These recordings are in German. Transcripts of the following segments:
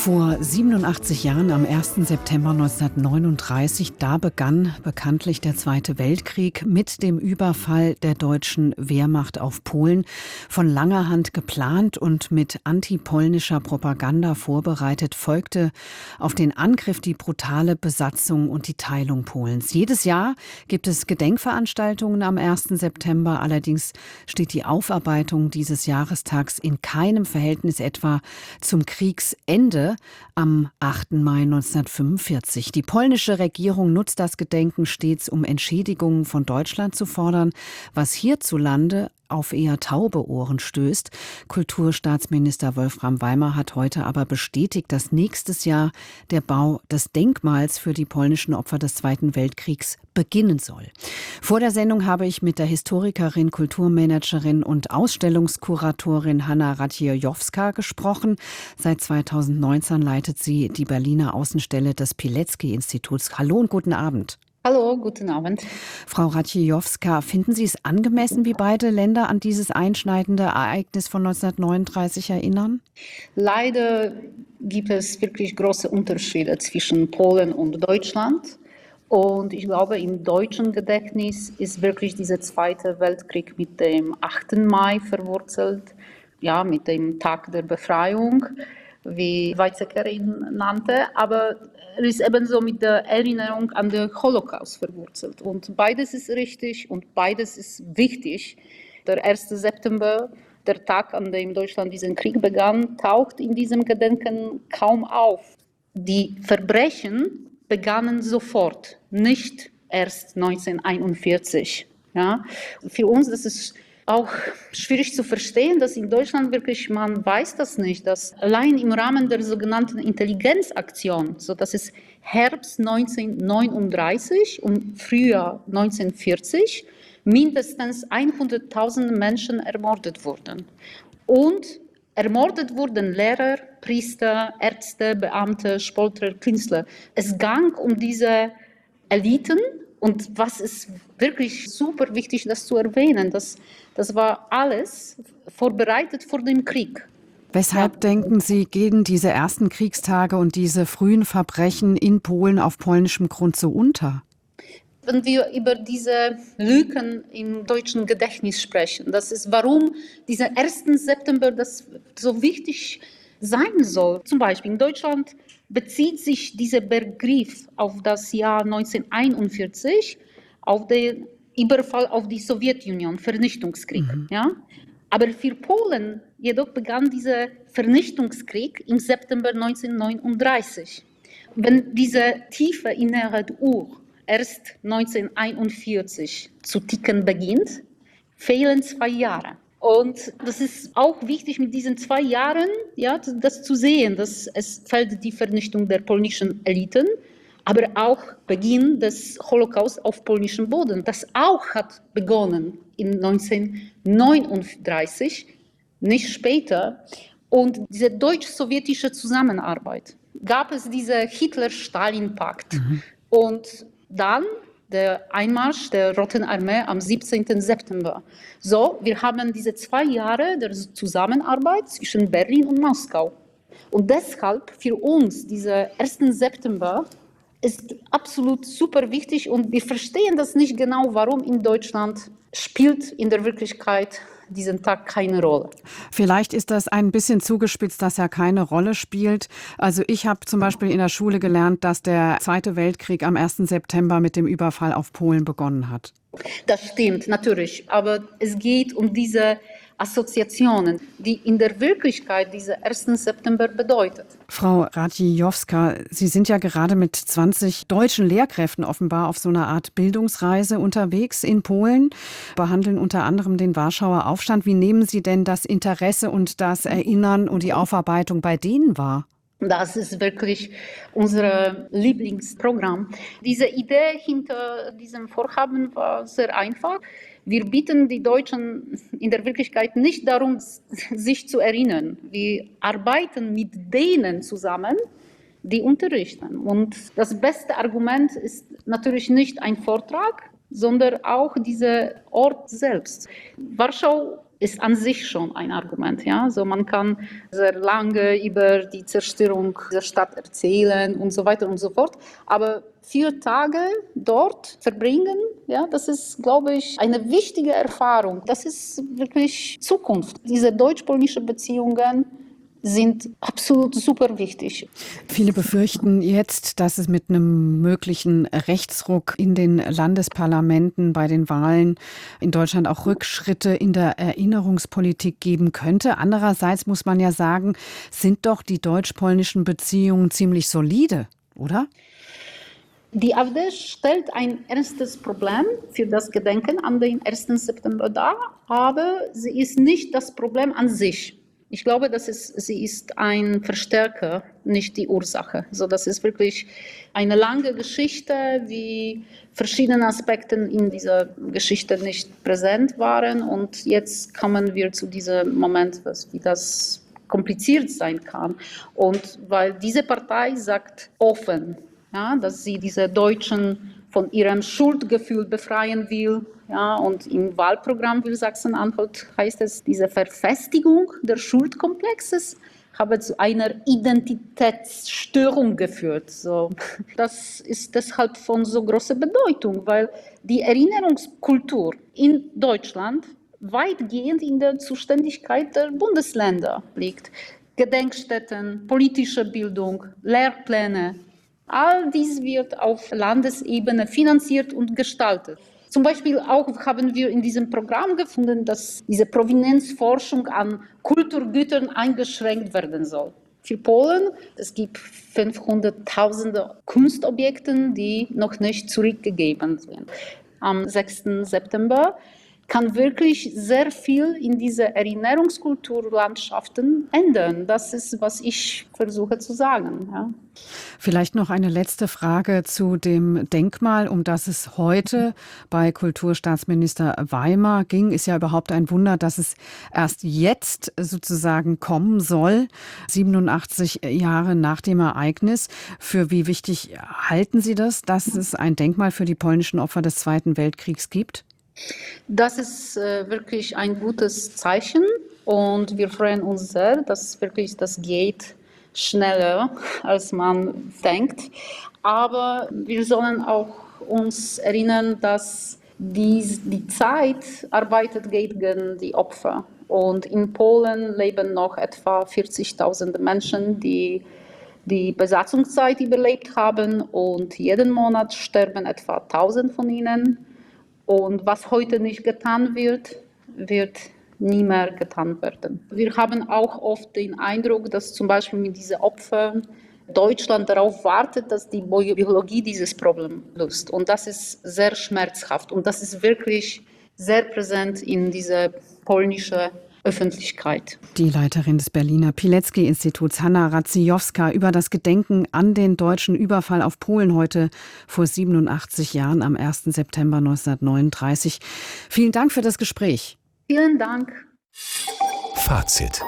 Vor 87 Jahren, am 1. September 1939, da begann bekanntlich der Zweite Weltkrieg mit dem Überfall der deutschen Wehrmacht auf Polen. Von langer Hand geplant und mit antipolnischer Propaganda vorbereitet, folgte auf den Angriff die brutale Besatzung und die Teilung Polens. Jedes Jahr gibt es Gedenkveranstaltungen am 1. September. Allerdings steht die Aufarbeitung dieses Jahrestags in keinem Verhältnis etwa zum Kriegsende am 8. Mai 1945. Die polnische Regierung nutzt das Gedenken stets, um Entschädigungen von Deutschland zu fordern, was hierzulande auf eher taube Ohren stößt. Kulturstaatsminister Wolfram Weimer hat heute aber bestätigt, dass nächstes Jahr der Bau des Denkmals für die polnischen Opfer des Zweiten Weltkriegs beginnen soll. Vor der Sendung habe ich mit der Historikerin, Kulturmanagerin und Ausstellungskuratorin Hanna Radziejowska gesprochen. Seit 2019 leitet sie die Berliner Außenstelle des Pilecki-Instituts. Hallo und guten Abend. Hallo, guten Abend. Frau Radziejowska, finden Sie es angemessen, wie beide Länder an dieses einschneidende Ereignis von 1939 erinnern? Leider gibt es wirklich große Unterschiede zwischen Polen und Deutschland. Und ich glaube, im deutschen Gedächtnis ist wirklich dieser Zweite Weltkrieg mit dem 8. Mai verwurzelt, ja, mit dem Tag der Befreiung, wie Weizsäcker ihn nannte, aber er ist ebenso mit der Erinnerung an den Holocaust verwurzelt. Und beides ist richtig und beides ist wichtig. Der 1. September, der Tag, an dem Deutschland diesen Krieg begann, taucht in diesem Gedenken kaum auf. Die Verbrechen begannen sofort, nicht erst 1941. Ja? Für uns das ist auch schwierig zu verstehen, dass in Deutschland wirklich, man weiß das nicht, dass allein im Rahmen der sogenannten Intelligenzaktion, so dass es Herbst 1939 und Frühjahr 1940 mindestens 100.000 Menschen ermordet wurden. Und ermordet wurden Lehrer, Priester, Ärzte, Beamte, Sportler, Künstler. Es ging um diese Eliten. Und was ist wirklich super wichtig, das zu erwähnen, das war alles vorbereitet vor dem Krieg. Weshalb denken Sie, gehen diese ersten Kriegstage und diese frühen Verbrechen in Polen auf polnischem Grund so unter? Wenn wir über diese Lücken im deutschen Gedächtnis sprechen, das ist, warum dieser 1. September das so wichtig sein soll. Zum Beispiel in Deutschland bezieht sich dieser Begriff auf das Jahr 1941, auf den Überfall auf die Sowjetunion, Vernichtungskrieg. Ja? Aber für Polen jedoch begann dieser Vernichtungskrieg im September 1939. Wenn diese tiefe innere Uhr erst 1941 zu ticken beginnt, fehlen 2 Jahre. Und das ist auch wichtig mit diesen 2 Jahren, ja, das zu sehen, dass es fällt die Vernichtung der polnischen Eliten, aber auch Beginn des Holocaust auf polnischem Boden. Das auch hat begonnen in 1939, nicht später. Und diese deutsch-sowjetische Zusammenarbeit gab es diese Hitler-Stalin-Pakt. Und dann der Einmarsch der Roten Armee am 17. September. So, wir haben diese 2 Jahre der Zusammenarbeit zwischen Berlin und Moskau. Und deshalb für uns, dieser 1. September, ist absolut super wichtig und wir verstehen das nicht genau, warum in Deutschland spielt in der Wirklichkeit diesen Tag keine Rolle. Vielleicht ist das ein bisschen zugespitzt, dass er keine Rolle spielt. Also ich habe zum Beispiel in der Schule gelernt, dass der Zweite Weltkrieg am 1. September mit dem Überfall auf Polen begonnen hat. Das stimmt, natürlich. Aber es geht um diese Assoziationen, die in der Wirklichkeit diesen 1. September bedeutet. Frau Radziejowska, Sie sind ja gerade mit 20 deutschen Lehrkräften offenbar auf so einer Art Bildungsreise unterwegs in Polen, behandeln unter anderem den Warschauer Aufstand. Wie nehmen Sie denn das Interesse und das Erinnern und die Aufarbeitung bei denen wahr? Das ist wirklich unser Lieblingsprogramm. Diese Idee hinter diesem Vorhaben war sehr einfach. Wir bitten die Deutschen in der Wirklichkeit nicht darum, sich zu erinnern. Wir arbeiten mit denen zusammen, die unterrichten. Und das beste Argument ist natürlich nicht ein Vortrag, sondern auch dieser Ort selbst. Warschau ist an sich schon ein Argument. Ja? So, man kann sehr lange über die Zerstörung der Stadt erzählen und so weiter und so fort. Aber 4 Tage dort verbringen, ja, das ist, glaube ich, eine wichtige Erfahrung. Das ist wirklich Zukunft. Diese deutsch-polnischen Beziehungen sind absolut super wichtig. Viele befürchten jetzt, dass es mit einem möglichen Rechtsruck in den Landesparlamenten bei den Wahlen in Deutschland auch Rückschritte in der Erinnerungspolitik geben könnte. Andererseits muss man ja sagen, sind doch die deutsch-polnischen Beziehungen ziemlich solide, oder? Die AfD stellt ein ernstes Problem für das Gedenken an den 1. September dar, aber sie ist nicht das Problem an sich. Ich glaube, sie ist ein Verstärker, nicht die Ursache. So, das ist wirklich eine lange Geschichte, wie verschiedene Aspekte in dieser Geschichte nicht präsent waren. Und jetzt kommen wir zu diesem Moment, wie das kompliziert sein kann. Und weil diese Partei sagt offen, ja, dass sie diese Deutschen von ihrem Schuldgefühl befreien will. Ja, und im Wahlprogramm für Sachsen-Anhalt heißt es, diese Verfestigung des Schuldkomplexes habe zu einer Identitätsstörung geführt. So, das ist deshalb von so großer Bedeutung, weil die Erinnerungskultur in Deutschland weitgehend in der Zuständigkeit der Bundesländer liegt. Gedenkstätten, politische Bildung, Lehrpläne, all dies wird auf Landesebene finanziert und gestaltet. Zum Beispiel auch haben wir in diesem Programm gefunden, dass diese Provenienzforschung an Kulturgütern eingeschränkt werden soll. Für Polen, es gibt 500.000 Kunstobjekte, die noch nicht zurückgegeben sind. Am 6. September kann wirklich sehr viel in diese Erinnerungskulturlandschaften ändern. Das ist, was ich versuche zu sagen. Ja. Vielleicht noch eine letzte Frage zu dem Denkmal, um das es heute bei Kulturstaatsminister Weimar ging. Ist ja überhaupt ein Wunder, dass es erst jetzt sozusagen kommen soll, 87 Jahre nach dem Ereignis. Für wie wichtig halten Sie das, dass es ein Denkmal für die polnischen Opfer des Zweiten Weltkriegs gibt? Das ist wirklich ein gutes Zeichen und wir freuen uns sehr, dass wirklich das geht schneller, als man denkt. Aber wir sollen auch uns erinnern, dass die Zeit arbeitet gegen die Opfer. Und in Polen leben noch etwa 40.000 Menschen, die die Besatzungszeit überlebt haben und jeden Monat sterben etwa 1.000 von ihnen. Und was heute nicht getan wird, wird nie mehr getan werden. Wir haben auch oft den Eindruck, dass zum Beispiel mit diesen Opfern Deutschland darauf wartet, dass die Biologie dieses Problem löst. Und das ist sehr schmerzhaft und das ist wirklich sehr präsent in dieser polnischen Öffentlichkeit. Die Leiterin des Berliner Pilecki-Instituts, Hanna Radziejowska, über das Gedenken an den deutschen Überfall auf Polen heute vor 87 Jahren am 1. September 1939. Vielen Dank für das Gespräch. Vielen Dank. Fazit.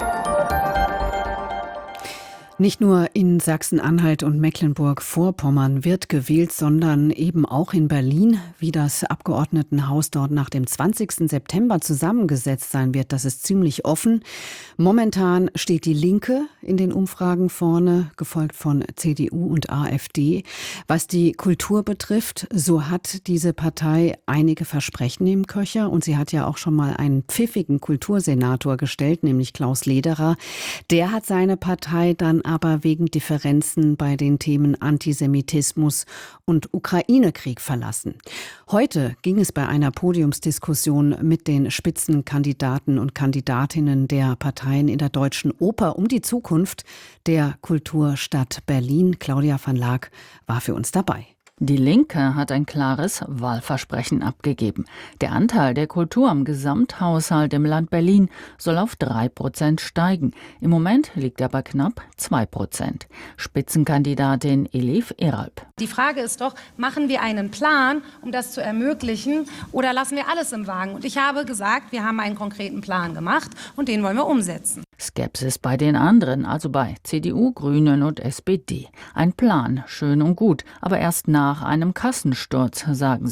Nicht nur in Sachsen-Anhalt und Mecklenburg-Vorpommern wird gewählt, sondern eben auch in Berlin. Wie das Abgeordnetenhaus dort nach dem 20. September zusammengesetzt sein wird, das ist ziemlich offen. Momentan steht die Linke in den Umfragen vorne, gefolgt von CDU und AfD. Was die Kultur betrifft, so hat diese Partei einige Versprechen im Köcher. Und sie hat ja auch schon mal einen pfiffigen Kultursenator gestellt, nämlich Klaus Lederer. Der hat seine Partei dann aber wegen Differenzen bei den Themen Antisemitismus und Ukraine-Krieg verlassen. Heute ging es bei einer Podiumsdiskussion mit den Spitzenkandidaten und Kandidatinnen der Parteien in der Deutschen Oper um die Zukunft der Kulturstadt Berlin. Claudia van Laak war für uns dabei. Die Linke hat ein klares Wahlversprechen abgegeben. Der Anteil der Kultur am Gesamthaushalt im Land Berlin soll auf 3% steigen. Im Moment liegt er bei knapp 2%. Spitzenkandidatin Elif Eralp. Die Frage ist doch, machen wir einen Plan, um das zu ermöglichen, oder lassen wir alles im Wagen? Und ich habe gesagt, wir haben einen konkreten Plan gemacht und den wollen wir umsetzen. Skepsis bei den anderen, also bei CDU, Grünen und SPD. Ein Plan, schön und gut, aber erst nach einem Kassensturz, sagen sie.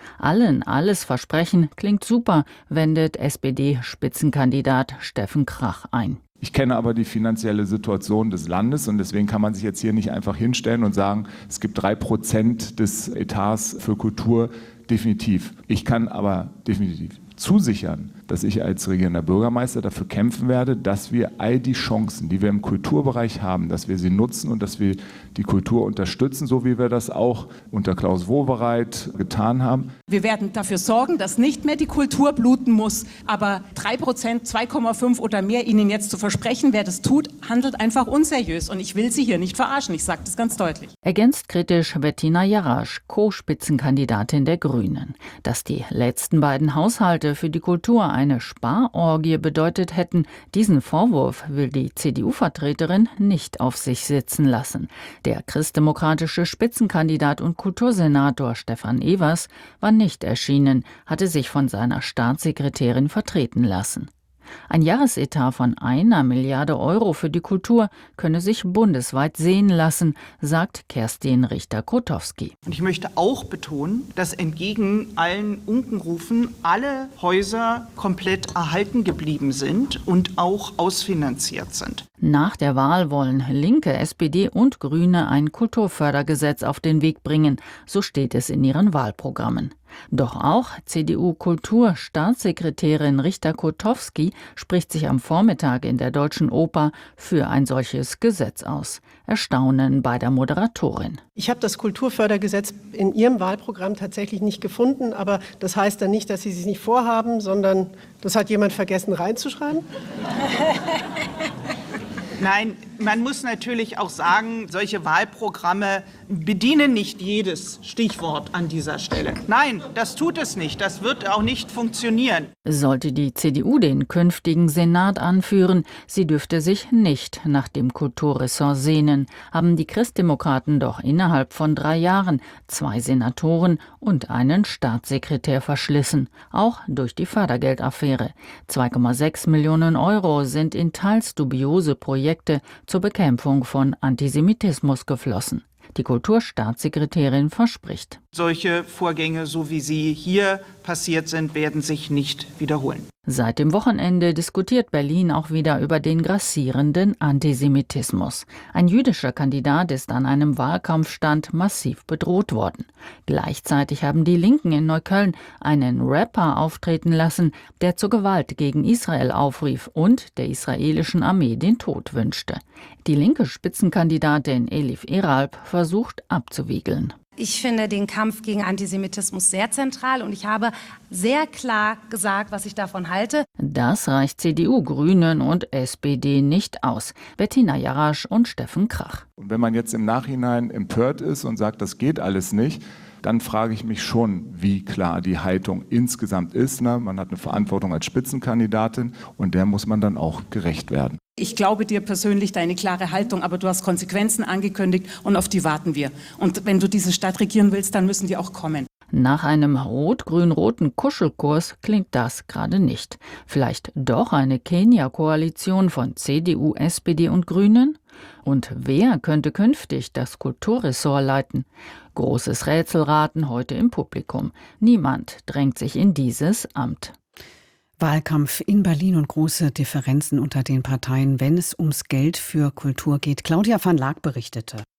Allen alles versprechen klingt super, wendet SPD-Spitzenkandidat Steffen Krach ein. Ich kenne aber die finanzielle Situation des Landes und deswegen kann man sich jetzt hier nicht einfach hinstellen und sagen, es gibt 3% des Etats für Kultur. Definitiv. Ich kann aber definitiv zusichern, dass ich als regierender Bürgermeister dafür kämpfen werde, dass wir all die Chancen, die wir im Kulturbereich haben, dass wir sie nutzen und dass wir die Kultur unterstützen, so wie wir das auch unter Klaus Wowereit getan haben. Wir werden dafür sorgen, dass nicht mehr die Kultur bluten muss. Aber 3%, 2,5 oder mehr Ihnen jetzt zu versprechen, wer das tut, handelt einfach unseriös. Und ich will Sie hier nicht verarschen, ich sage das ganz deutlich. Ergänzt kritisch Bettina Jarasch, Co-Spitzenkandidatin der Grünen. Dass die letzten beiden Haushalte für die Kultur eine Sparorgie bedeutet hätten, diesen Vorwurf will die CDU-Vertreterin nicht auf sich sitzen lassen. Der christdemokratische Spitzenkandidat und Kultursenator Stefan Evers war nicht erschienen, hatte sich von seiner Staatssekretärin vertreten lassen. Ein Jahresetat von 1 Milliarde Euro für die Kultur könne sich bundesweit sehen lassen, sagt Kerstin Richter-Krotowski. Und ich möchte auch betonen, dass entgegen allen Unkenrufen alle Häuser komplett erhalten geblieben sind und auch ausfinanziert sind. Nach der Wahl wollen Linke, SPD und Grüne ein Kulturfördergesetz auf den Weg bringen, so steht es in ihren Wahlprogrammen. Doch auch CDU-Kulturstaatssekretärin Richter-Krotowski spricht sich am Vormittag in der Deutschen Oper für ein solches Gesetz aus. Erstaunen bei der Moderatorin. Ich habe das Kulturfördergesetz in Ihrem Wahlprogramm tatsächlich nicht gefunden, aber das heißt dann nicht, dass Sie es nicht vorhaben, sondern das hat jemand vergessen reinzuschreiben? Nein, man muss natürlich auch sagen, solche Wahlprogramme bedienen nicht jedes Stichwort an dieser Stelle. Nein, das tut es nicht. Das wird auch nicht funktionieren. Sollte die CDU den künftigen Senat anführen, sie dürfte sich nicht nach dem Kulturressort sehnen, haben die Christdemokraten doch innerhalb von 3 Jahren 2 Senatoren und einen Staatssekretär verschlissen, auch durch die Fördergeldaffäre. 2,6 Millionen Euro sind in teils dubiose Projekte zur Bekämpfung von Antisemitismus geflossen. Die Kulturstaatssekretärin verspricht: Solche Vorgänge, so wie sie hier passiert sind, werden sich nicht wiederholen. Seit dem Wochenende diskutiert Berlin auch wieder über den grassierenden Antisemitismus. Ein jüdischer Kandidat ist an einem Wahlkampfstand massiv bedroht worden. Gleichzeitig haben die Linken in Neukölln einen Rapper auftreten lassen, der zur Gewalt gegen Israel aufrief und der israelischen Armee den Tod wünschte. Die linke Spitzenkandidatin Elif Eralp versucht abzuwiegeln. Ich finde den Kampf gegen Antisemitismus sehr zentral und ich habe sehr klar gesagt, was ich davon halte. Das reicht CDU, Grünen und SPD nicht aus. Bettina Jarasch und Steffen Krach. Und wenn man jetzt im Nachhinein empört ist und sagt, das geht alles nicht, dann frage ich mich schon, wie klar die Haltung insgesamt ist. Man hat eine Verantwortung als Spitzenkandidatin und der muss man dann auch gerecht werden. Ich glaube dir persönlich deine klare Haltung, aber du hast Konsequenzen angekündigt und auf die warten wir. Und wenn du diese Stadt regieren willst, dann müssen die auch kommen. Nach einem rot-grün-roten Kuschelkurs klingt das gerade nicht. Vielleicht doch eine Kenia-Koalition von CDU, SPD und Grünen? Und wer könnte künftig das Kulturressort leiten? Großes Rätselraten heute im Publikum. Niemand drängt sich in dieses Amt. Wahlkampf in Berlin und große Differenzen unter den Parteien, wenn es ums Geld für Kultur geht. Claudia van Laak berichtete.